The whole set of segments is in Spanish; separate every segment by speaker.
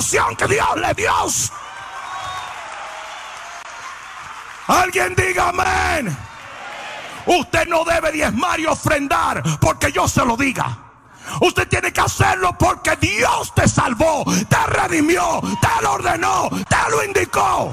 Speaker 1: revelación que Dios le dio. Alguien diga amén. Usted no debe diezmar y ofrendar porque yo se lo diga. Usted tiene que hacerlo porque Dios te salvó, te redimió, te lo ordenó, te lo indicó.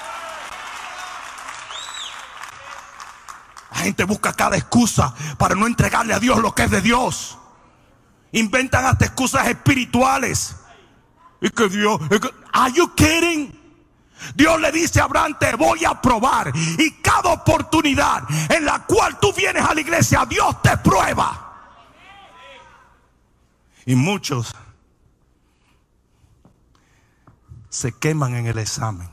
Speaker 1: La gente busca cada excusa para no entregarle a Dios lo que es de Dios. Inventan hasta excusas espirituales. Y que Dios, ¿are you kidding? Dios le dice a Abraham, te voy a probar. Y cada oportunidad en la cual tú vienes a la iglesia, Dios te prueba. Y muchos se queman en el examen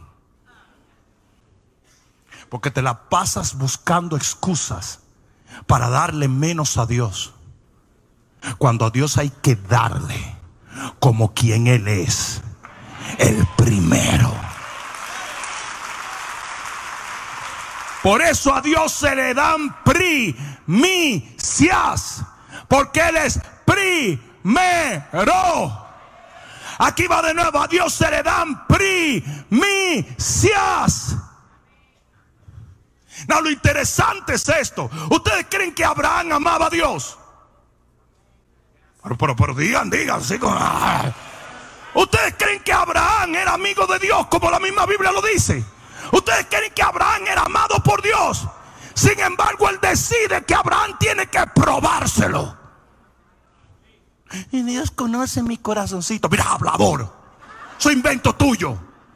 Speaker 1: porque te la pasas buscando excusas para darle menos a Dios, cuando a Dios hay que darle como quien Él es, el primero. Por eso a Dios se le dan primicias, porque Él es primero. Aquí va de nuevo, a Dios se le dan primicias. No, lo interesante es esto. ¿Ustedes creen que Abraham amaba a Dios? Pero digan así como... ¿Ustedes creen que Abraham era amigo de Dios como la misma Biblia lo dice? ¿Ustedes creen que Abraham era amado por Dios? Sin embargo, él decide que Abraham tiene que probárselo. Y Dios conoce mi corazoncito. Mira, hablador, eso invento tuyo.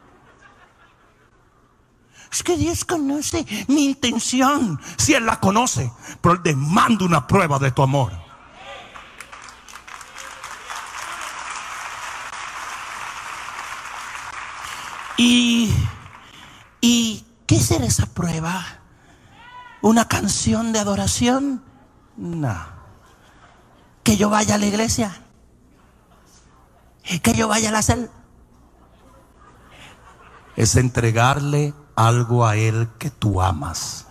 Speaker 1: Es que Dios conoce mi intención. Si Él la conoce, pero Él demanda una prueba de tu amor. ¿Y qué será esa prueba? ¿Una canción de adoración? No. ¿Que yo vaya a la iglesia? ¿Que yo vaya a la cel? Es entregarle algo a Él que tú amas.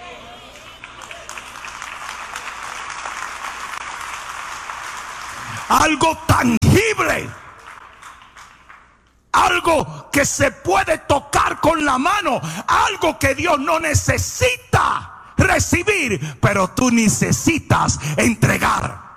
Speaker 1: Algo tangible. Algo que se puede tocar con la mano. Algo que Dios no necesita recibir, pero tú necesitas entregar.